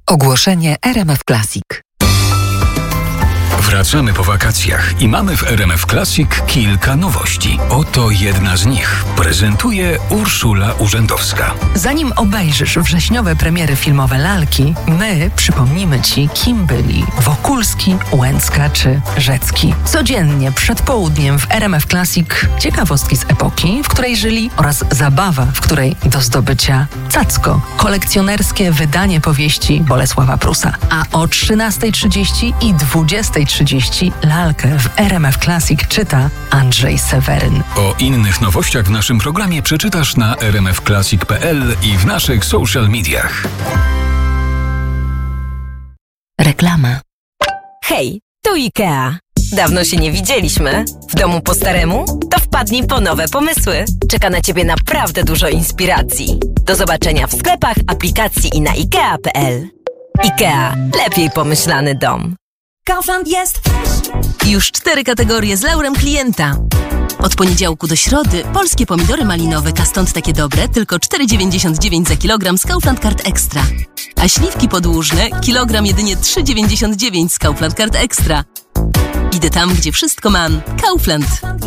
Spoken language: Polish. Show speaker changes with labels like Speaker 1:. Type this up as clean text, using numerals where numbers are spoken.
Speaker 1: Ogłoszenie RMF Classic.
Speaker 2: Wracamy po wakacjach i mamy w RMF Classic kilka nowości. Oto jedna z nich. Prezentuje Urszula Urzędowska.
Speaker 3: Zanim obejrzysz wrześniowe premiery filmowe Lalki, my przypomnimy Ci, kim byli Wokulski, Łęcka czy Rzecki. Codziennie przed południem w RMF Classic ciekawostki z epoki, w której żyli, oraz zabawa, w której do zdobycia cacko. Kolekcjonerskie wydanie powieści Bolesława Prusa. A o 13:30 i 20:30 Lalkę w RMF Classic czyta Andrzej Seweryn.
Speaker 2: O innych nowościach w naszym programie przeczytasz na rmfclassic.pl i w naszych social mediach.
Speaker 3: Reklama.
Speaker 4: Hej, tu IKEA. Dawno się nie widzieliśmy. W domu po staremu? To wpadnij po nowe pomysły. Czeka na Ciebie naprawdę dużo inspiracji. Do zobaczenia w sklepach, aplikacji i na IKEA.pl. IKEA. Lepiej pomyślany dom.
Speaker 5: Kaufland jest fresh.
Speaker 6: Już 4 kategorie z laurem klienta. Od poniedziałku do środy polskie pomidory malinowe, stąd takie dobre, tylko 4,99 za kilogram z Kaufland Card Extra. A śliwki podłużne, kilogram jedynie 3,99 z Kaufland Card Extra. Idę tam, gdzie wszystko mam. Kaufland.